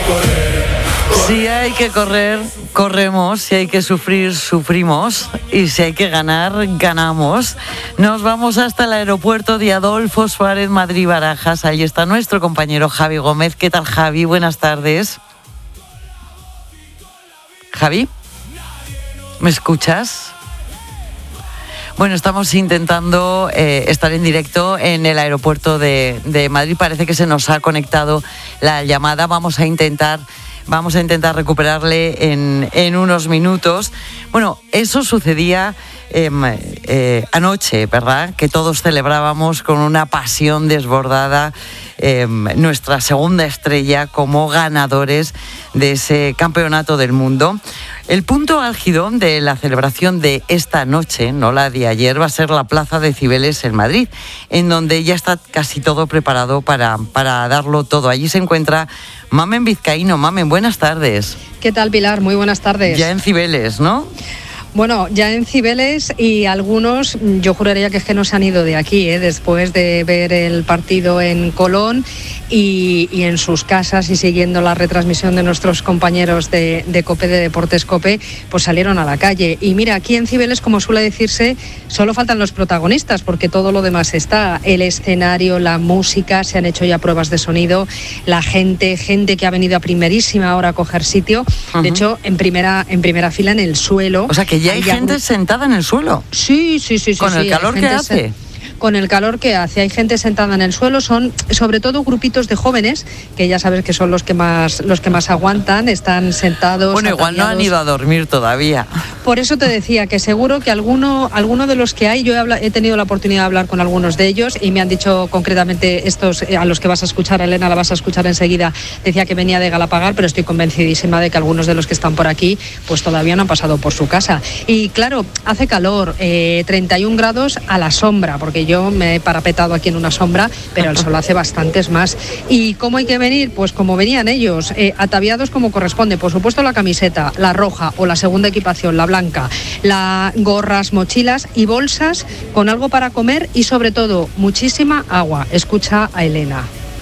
Si hay que correr, corremos. Si hay que sufrir, sufrimos. Y si hay que ganar, ganamos. Nos vamos hasta el aeropuerto de Adolfo Suárez, Madrid-Barajas. Ahí está nuestro compañero Javi Gómez. ¿Qué tal, Javi? Buenas tardes. Javi, ¿me escuchas? Bueno, estamos intentando estar en directo en el aeropuerto de Madrid. Parece que se nos ha conectado la llamada. Vamos a intentar recuperarle en unos minutos. Bueno, eso sucedía anoche, ¿verdad? Que todos celebrábamos con una pasión desbordada nuestra segunda estrella como ganadores de ese campeonato del mundo. El punto álgido de la celebración de esta noche, no la de ayer, va a ser la Plaza de Cibeles en Madrid, en donde ya está casi todo preparado para darlo todo. Allí se encuentra Mamen Vizcaíno. Mamen, buenas tardes. ¿Qué tal, Pilar? Muy buenas tardes. Ya en Cibeles, ¿no? Bueno, ya en Cibeles, y algunos, yo juraría que es que no se han ido de aquí, después de ver el partido en Colón y en sus casas y siguiendo la retransmisión de nuestros compañeros de COPE, de Deportes COPE, pues salieron a la calle. Y mira, aquí en Cibeles, como suele decirse, solo faltan los protagonistas, porque todo lo demás está: el escenario, la música, se han hecho ya pruebas de sonido, la gente que ha venido a primerísima hora a coger sitio. Uh-huh. De hecho, en primera fila en el suelo. O sea, que ya hay gente sentada en el suelo. Sí. Con el calor que hace. Con el calor que hace, hay gente sentada en el suelo. Son sobre todo grupitos de jóvenes, que ya sabes que son los que más aguantan, están sentados. Bueno, igual no han ido a dormir todavía. Por eso te decía que seguro que alguno de los que hay, yo he tenido la oportunidad de hablar con algunos de ellos y me han dicho concretamente estos a los que vas a escuchar, Elena, la vas a escuchar enseguida, decía que venía de Galapagar, pero estoy convencidísima de que algunos de los que están por aquí pues todavía no han pasado por su casa. Y claro, hace calor, 31 grados a la sombra, porque yo me he parapetado aquí en una sombra, pero el sol hace bastantes más. ¿Y cómo hay que venir? Pues como venían ellos, ataviados como corresponde. Por supuesto, la camiseta, la roja, o la segunda equipación, la blanca, gorras, mochilas y bolsas con algo para comer y sobre todo muchísima agua. Escucha a Elena.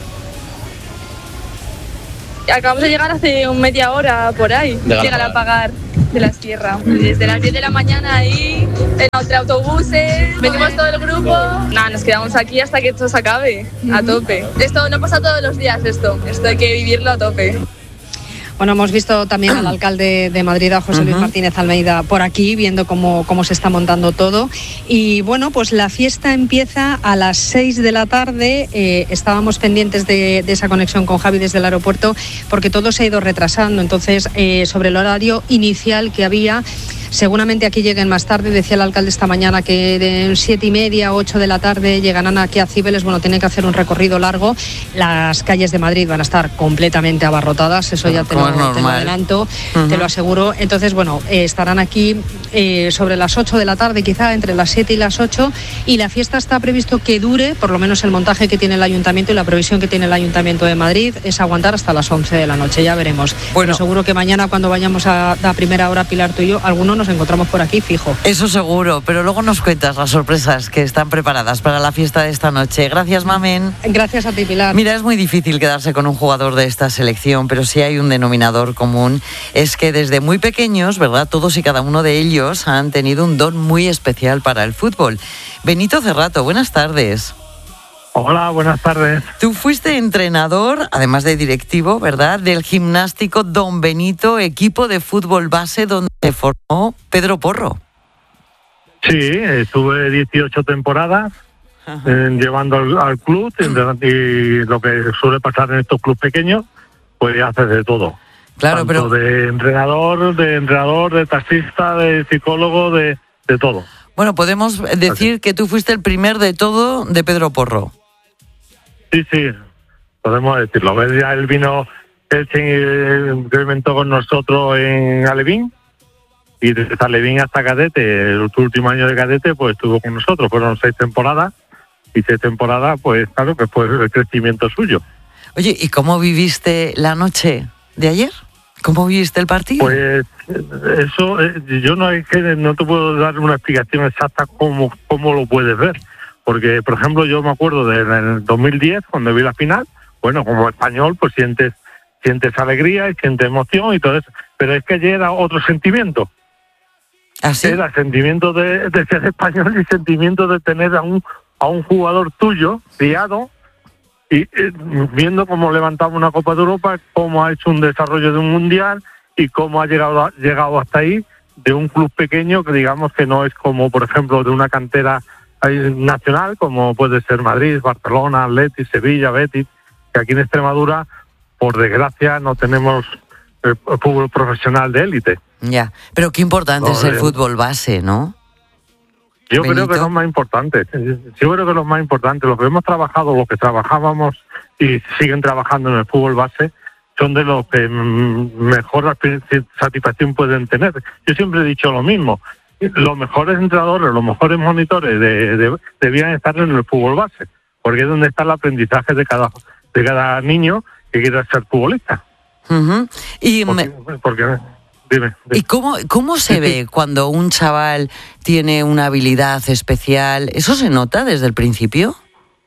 Acabamos de llegar hace media hora por ahí, llegar a pagar de la sierra. Desde las 10 de la mañana ahí, entre autobuses, venimos todo el grupo. Nada, nos quedamos aquí hasta que esto se acabe, a tope. Esto no pasa todos los días, esto hay que vivirlo a tope. Bueno, hemos visto también al alcalde de Madrid, a José Luis Martínez Almeida, por aquí, viendo cómo se está montando todo. Y bueno, pues la fiesta empieza a las 6 de la tarde. Estábamos pendientes de esa conexión con Javi desde el aeropuerto, porque todo se ha ido retrasando. Entonces, sobre el horario inicial que había, seguramente aquí lleguen más tarde. Decía el alcalde esta mañana que de 7:30, 8 de la tarde llegarán aquí a Cibeles. Bueno, tienen que hacer un recorrido largo. Las calles de Madrid van a estar completamente abarrotadas, eso ya te lo adelanto, te lo aseguro. Entonces, bueno, estarán aquí sobre las 8 de la tarde, quizá entre las 7 y las 8, y la fiesta está previsto que dure, por lo menos el montaje que tiene el Ayuntamiento y la previsión que tiene el Ayuntamiento de Madrid es aguantar hasta las 11 de la noche, ya veremos. Bueno, pero seguro que mañana, cuando vayamos a primera hora, Pilar, tú y yo, algunos nos encontramos por aquí, fijo. Eso seguro, pero luego nos cuentas las sorpresas que están preparadas para la fiesta de esta noche. Gracias, Mamen. Gracias a ti, Pilar. Mira, es muy difícil quedarse con un jugador de esta selección, pero sí hay un denominador común, es que desde muy pequeños, ¿verdad?, todos y cada uno de ellos han tenido un don muy especial para el fútbol. Benito Cerrato, buenas tardes. Hola, buenas tardes. Tú fuiste entrenador, además de directivo, ¿verdad?, del Gimnástico Don Benito, equipo de fútbol base donde se formó Pedro Porro. Sí, estuve 18 temporadas llevando al club, y lo que suele pasar en estos clubes pequeños, pues haces de todo. Claro, tanto pero de entrenador, de taxista, de psicólogo, de todo. Bueno, podemos decir que tú fuiste el primer de todo de Pedro Porro. Sí, podemos decirlo. Ya él vino, él se incrementó con nosotros en Alevín, y desde Alevín hasta cadete, el último año de cadete, pues estuvo con nosotros. Fueron 6 temporadas, y 6 temporadas, pues claro, que fue el crecimiento suyo. Oye, ¿y cómo viviste la noche de ayer? ¿Cómo viviste el partido? Pues eso, yo no te puedo dar una explicación exacta cómo lo puedes ver. Porque, por ejemplo, yo me acuerdo del 2010, cuando vi la final, bueno, como español, pues sientes sientes alegría y sientes emoción y todo eso. Pero es que ayer era otro sentimiento. ¿Ah, sí? Era sentimiento de ser español y sentimiento de tener a un jugador tuyo, criado, y viendo cómo levantaba una Copa de Europa, cómo ha hecho un desarrollo de un mundial y cómo ha llegado hasta ahí, de un club pequeño que digamos que no es como, por ejemplo, de una cantera nacional, como puede ser Madrid, Barcelona, Athletic, Sevilla, Betis, que aquí en Extremadura, por desgracia, no tenemos fútbol profesional de élite. Ya, pero qué importante es el fútbol base, ¿no? Yo Benito. creo que es lo más importante. Yo creo que es lo más importante. Los que hemos trabajado, los que trabajábamos y siguen trabajando en el fútbol base, son de los que mejor satisfacción pueden tener. Yo siempre he dicho lo mismo. Los mejores entrenadores, los mejores monitores debían estar en el fútbol base, porque es donde está el aprendizaje de cada niño que quiera ser futbolista. Uh-huh. Dime. ¿Y cómo se ve cuando un chaval tiene una habilidad especial? ¿Eso se nota desde el principio?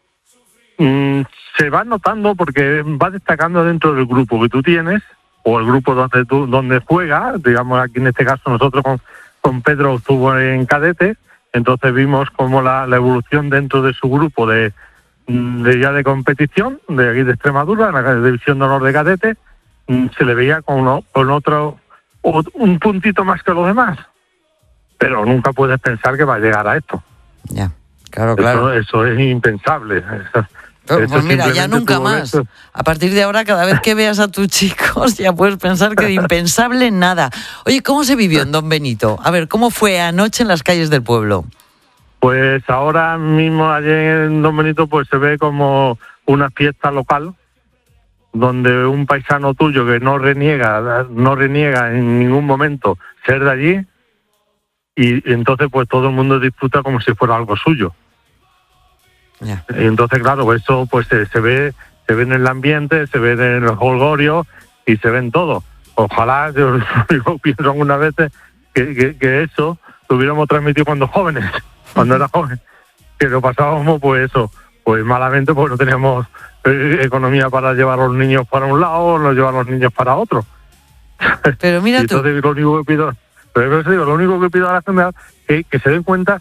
Se va notando porque va destacando dentro del grupo que tú tienes, o el grupo donde juega. Digamos, aquí en este caso nosotros con Pedro estuvo en cadete, entonces vimos como la evolución dentro de su grupo de competición, de aquí de Extremadura, en la división de honor de cadete, se le veía con otro, un puntito más que los demás, pero nunca puedes pensar que va a llegar a esto. Ya, claro. Eso es impensable. Pues mira, ya nunca más. A partir de ahora, cada vez que veas a tus chicos, ya puedes pensar que de impensable nada. Oye, ¿cómo se vivió en Don Benito? A ver, ¿cómo fue anoche en las calles del pueblo? Pues ahora mismo, ayer en Don Benito, pues se ve como una fiesta local, donde un paisano tuyo que no reniega en ningún momento ser de allí, y entonces pues todo el mundo disfruta como si fuera algo suyo. Yeah. Y entonces, claro, eso pues se ve en el ambiente, se ve en los holgorios y se ve en todo. Ojalá, yo pienso algunas veces que eso lo hubiéramos transmitido cuando era joven, que lo pasábamos pues malamente, pues no teníamos economía para llevar a los niños para un lado o no llevar a los niños para otro. Pero mira tú. Entonces lo único que pido a la gente es que se den cuenta